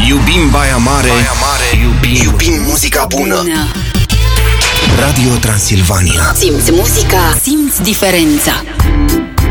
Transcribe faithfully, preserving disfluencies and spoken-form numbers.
Iubim Baia Mare, Baia Mare. Iubim, iubim muzica bună. bună. Radio Transilvania. Simți muzica, simți diferența.